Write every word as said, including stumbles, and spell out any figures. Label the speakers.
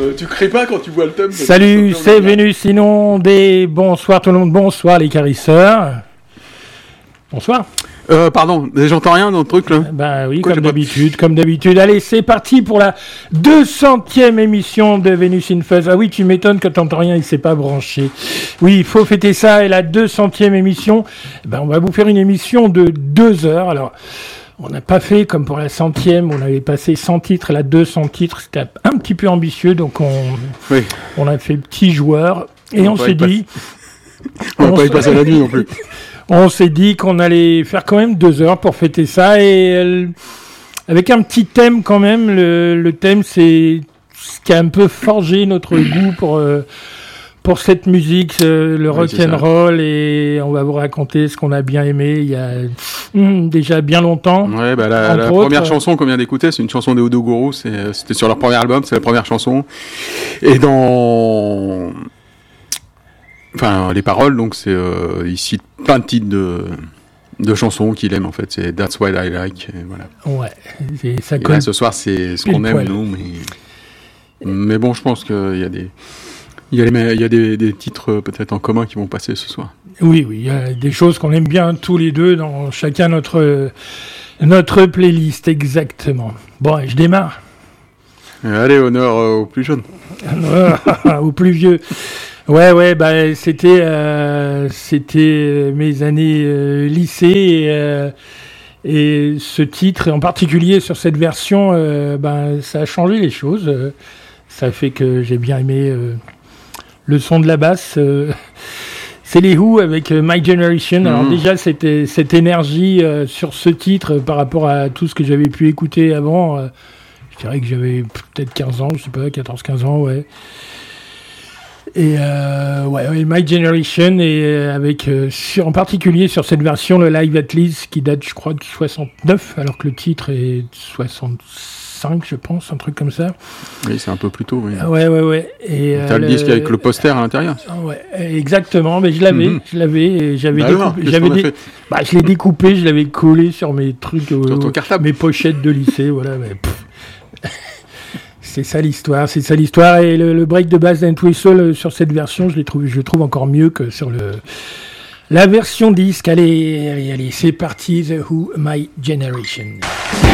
Speaker 1: Euh, tu crées pas quand tu vois le thème.
Speaker 2: Salut, c'est Vénus Inondée. Bonsoir tout le monde, bonsoir les carisseurs. Bonsoir.
Speaker 1: Euh, pardon, j'entends rien dans le truc là.
Speaker 2: Bah oui,
Speaker 1: Quoi,
Speaker 2: comme d'habitude, pas... comme d'habitude. Allez, c'est parti pour la deux centième émission de Vénus in Fuzz. Ah oui, tu m'étonnes que t'entends rien, il s'est pas branché. Oui, il faut fêter ça, et la deux centième émission, ben, on va vous faire une émission de deux heures. Alors, on n'a pas fait comme pour la centième, on avait passé cent titres, la deux cents titres, c'était un petit peu ambitieux, donc on, oui. on a fait petit joueur, et on, on s'est dit...
Speaker 1: on va pas y passer la nuit non plus.
Speaker 2: On s'est dit qu'on allait faire quand même deux heures pour fêter ça, et euh, avec un petit thème quand même. Le, le thème, c'est ce qui a un peu forgé notre goût pour euh, pour cette musique, euh, le rock and roll, et on va vous raconter ce qu'on a bien aimé il y a hum, déjà bien longtemps.
Speaker 1: Ouais, bah la, la première autres, chanson qu'on vient d'écouter, c'est une chanson des Odogoro. C'est, c'était sur leur premier album, c'est la première chanson. Et dans Enfin, les paroles, donc, c'est, euh, il cite plein de titres de, de chansons qu'il aime, en fait. C'est That's What I Like, et voilà.
Speaker 2: Ouais. Et ça
Speaker 1: et là, ce soir, c'est ce qu'on aime, poil. nous, mais, mais bon, je pense qu'il y a des, il y a, les, il y a des, des titres, peut-être, en commun qui vont passer ce soir.
Speaker 2: Oui, oui, il y a des choses qu'on aime bien tous les deux dans chacun notre, notre playlist, exactement. Bon, je démarre.
Speaker 1: Allez, honneur euh, aux plus jeunes.
Speaker 2: Aux plus vieux. Ouais, ouais, bah c'était euh, c'était mes années euh, lycée, et, euh, et ce titre, en particulier sur cette version, euh, ben ça a changé les choses. Euh, ça fait que j'ai bien aimé euh, le son de la basse. Euh, c'est les Who avec euh, My Generation. Alors mmh. déjà, c'était cette énergie euh, sur ce titre euh, par rapport à tout ce que j'avais pu écouter avant. Euh, je dirais que j'avais peut-être quinze ans, je sais pas, quatorze quinze ans, ouais. Et euh, ouais, My Generation, et euh, avec euh, sur, en particulier sur cette version, le Live at Leeds, qui date, je crois, de soixante-neuf, alors que le titre est de soixante-cinq, je pense, un truc comme ça.
Speaker 1: Oui, c'est un peu plus tôt, oui.
Speaker 2: Ah, ouais, ouais, ouais. Et,
Speaker 1: t'as
Speaker 2: euh,
Speaker 1: le disque avec le poster à l'intérieur.
Speaker 2: Ouais, exactement, mais je l'avais, mmh. je l'avais, et j'avais
Speaker 1: bah
Speaker 2: découpé,
Speaker 1: alors,
Speaker 2: j'avais dé... bah, je l'ai découpé, je l'avais collé sur mes trucs,
Speaker 1: sur
Speaker 2: euh,
Speaker 1: ton cartable.
Speaker 2: Mes pochettes de lycée, voilà, mais c'est ça l'histoire, c'est ça l'histoire. Et le, le break de bass d'Ant Whistle sur cette version, je l'ai trouvé, je le trouve encore mieux que sur le la version disque. Allez, allez, allez, c'est parti, The Who, My Generation.